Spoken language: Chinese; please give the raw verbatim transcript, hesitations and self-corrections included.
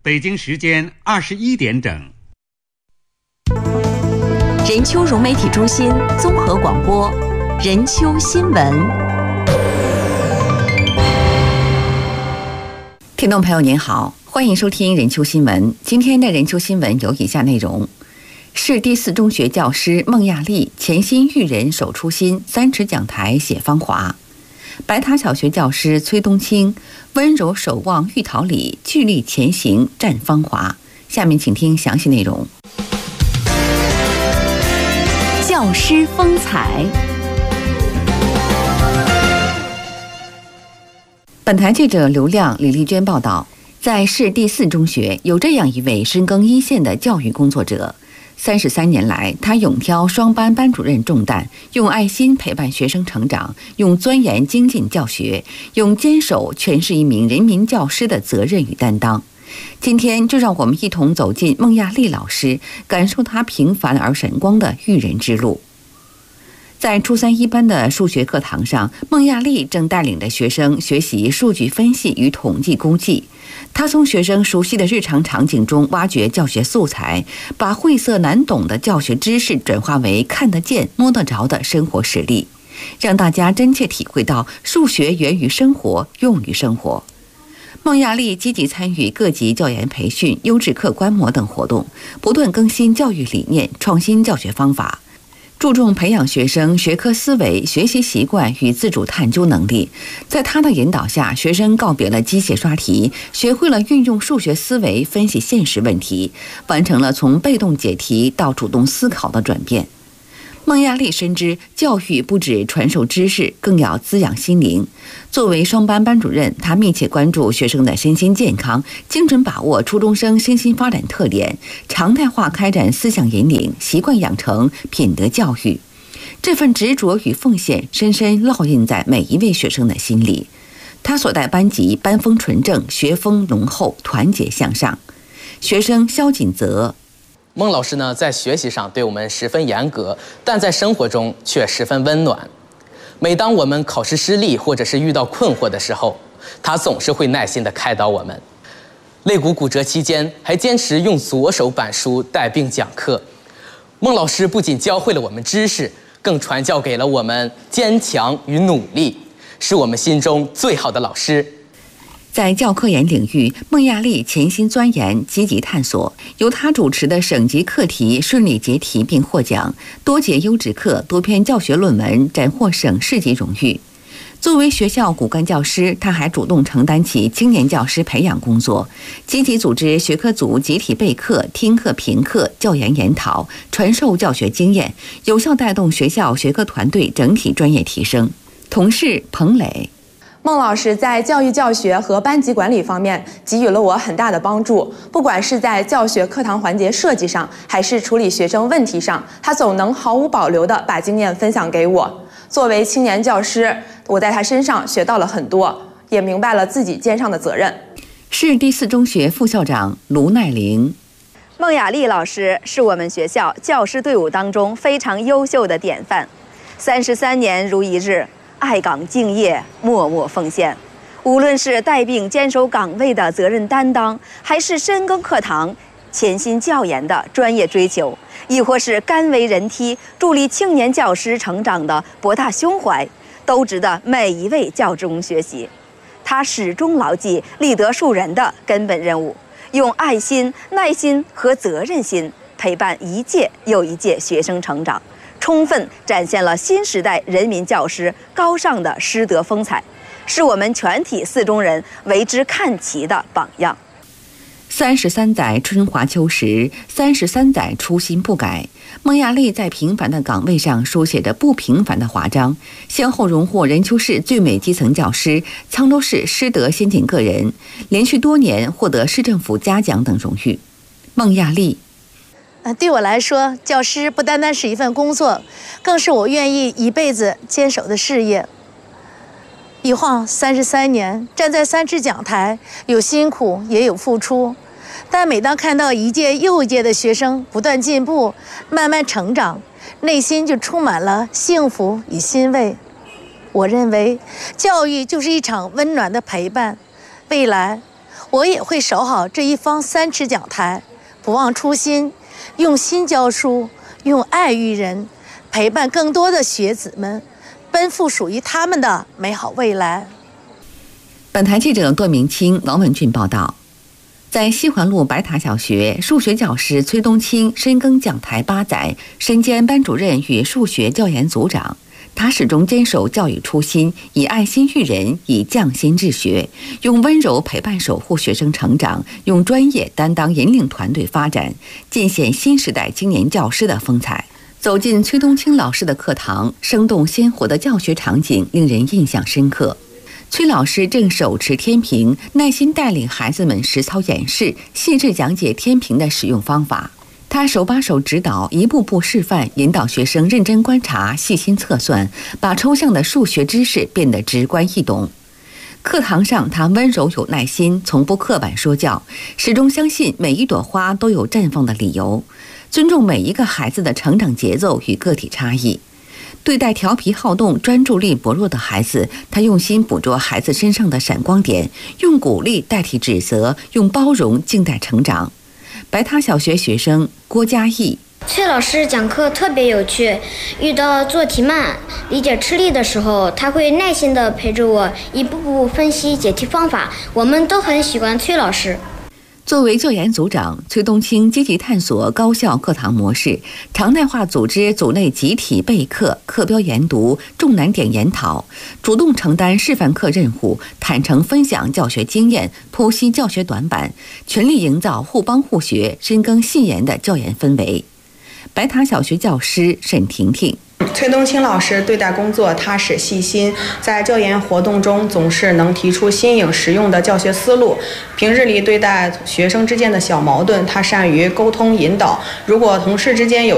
北京时间二十一点整。 任丘融媒体中心综合广播，任丘新闻。 听众朋友您好，欢迎收听任丘新闻。今天的任丘新闻有以下内容：市第四中学教师孟亚丽潜心育人守初心，三尺讲台写芳华；白塔小学教师崔冬青温柔守望玉桃李，聚力前行绽芳华。下面请听详细内容。 教师风采。 本台记者刘亮、李丽娟报道，在市第四中学有这样一位深耕一线的教育工作者。三十三年来，他勇挑双班班主任重担，用爱心陪伴学生成长，用钻研精进教学，用坚守诠释一名人民教师的责任与担当。今天就让我们一同走进孟亚丽老师，感受她平凡而闪光的育人之路。在初三一班的数学课堂上，孟亚丽正带领着学生学习数据分析与统计估计。她从学生熟悉的日常场景中挖掘教学素材，把晦涩难懂的教学知识转化为看得见、摸得着的生活实例，让大家真切体会到数学源于生活，用于生活。孟亚丽积极参与各级教研培训、优质课观摩等活动，不断更新教育理念，创新教学方法，注重培养学生学科思维、学习习惯与自主探究能力。在他的引导下，学生告别了机械刷题，学会了运用数学思维分析现实问题，完成了从被动解题到主动思考的转变。孟亚丽深知，教育不止传授知识，更要滋养心灵。作为双班班主任，她密切关注学生的身心健康，精准把握初中生身心发展特点，常态化开展思想引领、习惯养成、品德教育。这份执着与奉献深深烙印在每一位学生的心里。她所带班级班风纯正，学风浓厚，团结向上。学生肖锦泽： 孟老师呢，在学习上对我们十分严格，但在生活中却十分温暖。每当我们考试失利或者是遇到困惑的时候，他总是会耐心地开导我们。肋骨骨折期间，还坚持用左手板书带病讲课。孟老师不仅教会了我们知识，更传教给了我们坚强与努力，是我们心中最好的老师。 在教科研领域，孟亚丽潜心钻研，积极探索。由她主持的省级课题顺利结题并获奖，多节优质课、多篇教学论文斩获省市级荣誉。作为学校骨干教师，她还主动承担起青年教师培养工作，积极组织学科组集体备课、听课评课、教研研讨，传授教学经验，有效带动学校学科团队整体专业提升。同事彭磊： 孟老师在教育教学和班级管理方面给予了我很大的帮助，不管是在教学课堂环节设计上，还是处理学生问题上，他总能毫无保留地把经验分享给我。作为青年教师，我在他身上学到了很多，也明白了自己肩上的责任。 市第四中学副校长卢奈玲： 孟亚丽老师是我们学校教师队伍当中非常优秀的典范，三十三年如一日，爱岗敬业，默默奉献。无论是带病坚守岗位的责任担当，还是深耕课堂、潜心教研的专业追求，亦或是甘为人梯、助力青年教师成长的博大胸怀，都值得每一位教职工学习。他始终牢记立德树人的根本任务，用爱心、耐心和责任心陪伴一届又一届学生成长，充分展现了新时代人民教师高尚的师德风采，是我们全体四中人为之看齐的榜样。 三十三载春华秋实，三十三载初心不改。孟亚丽在平凡的岗位上书写着不平凡的华章，先后荣获任丘市最美基层教师、沧州市师德先进个人，连续多年获得市政府嘉奖等荣誉。孟亚丽： 呃，对我来说，教师不单单是一份工作，更是我愿意一辈子坚守的事业。一晃三十三年，站在三尺讲台，有辛苦也有付出，但每当看到一届又一届的学生不断进步、慢慢成长，内心就充满了幸福与欣慰。我认为，教育就是一场温暖的陪伴。未来， 我也会守好这一方三尺讲台，不忘初心，用心教书，用爱育人，陪伴更多的学子们，奔赴属于他们的美好未来。 本台记者段明清、王文俊报道。在西环路白塔小学，数学教师崔东青深耕讲台八载，身兼班主任与数学教研组长。他始终坚守教育初心，以爱心育人，以匠心治学，用温柔陪伴守护学生成长，用专业担当引领团队发展，尽显新时代青年教师的风采。走进崔东青老师的课堂，生动鲜活的教学场景令人印象深刻。崔老师正手持天平，耐心带领孩子们实操演示，细致讲解天平的使用方法。他手把手指导，一步步示范，引导学生认真观察、细心测算，把抽象的数学知识变得直观易懂。课堂上，他温柔有耐心，从不刻板说教，始终相信每一朵花都有绽放的理由，尊重每一个孩子的成长节奏与个体差异。对待调皮好动、专注力薄弱的孩子，他用心捕捉孩子身上的闪光点，用鼓励代替指责，用包容静待成长。白塔小学学生郭嘉义： 崔老师讲课特别有趣，遇到做题慢、理解吃力的时候，他会耐心地陪着我，一步步分析解题方法。我们都很喜欢崔老师。 作为教研组长，崔东青积极探索高效课堂模式，常态化组织组内集体备课、课标研读、重难点研讨，主动承担示范课任务，坦诚分享教学经验，剖析教学短板，全力营造互帮互学、深耕细研的教研氛围。白塔小学教师沈婷婷： 崔东青老师对待工作踏实细心，在教研活动中总是能提出新颖实用的教学思路。平日里对待学生之间的小矛盾，他善于沟通引导。如果同事之间有